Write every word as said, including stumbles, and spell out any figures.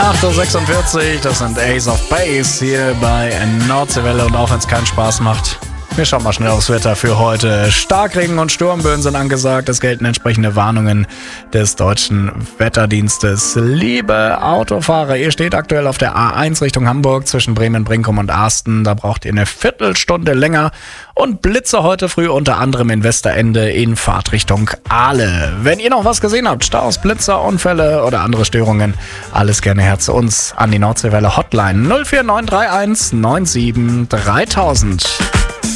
acht Uhr sechsundvierzig, das sind Ace of Base hier bei Nordseewelle. Und auch wenn es keinen Spaß macht, wir schauen mal schnell aufs Wetter für heute. Starkregen und Sturmböen sind angesagt. Es gelten entsprechende Warnungen des deutschen Wetterdienstes. Liebe Autofahrer, ihr steht aktuell auf der A eins Richtung Hamburg zwischen Bremen, Brinkum und Asten. Da braucht ihr eine Viertelstunde länger. Und Blitze heute früh unter anderem in Westerende in Fahrtrichtung Ahle. Wenn ihr noch was gesehen habt, Staus, Blitzer, Unfälle oder andere Störungen, alles gerne her zu uns an die Nordseewelle Hotline null vier neun drei eins neun sieben dreitausend.